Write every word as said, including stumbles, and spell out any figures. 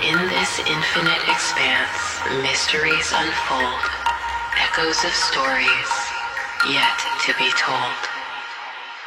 In this infinite expanse, mysteries unfold, echoes of stories yet to be told.